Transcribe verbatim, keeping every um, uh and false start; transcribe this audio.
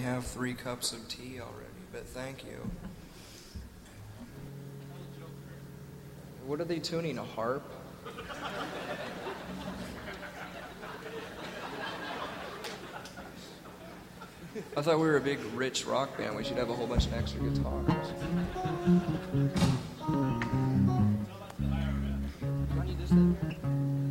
have three cups of tea already, but thank you. What are they tuning, a harp? I thought we were a big, rich rock band. We should have a whole bunch of extra guitars. Can you do this?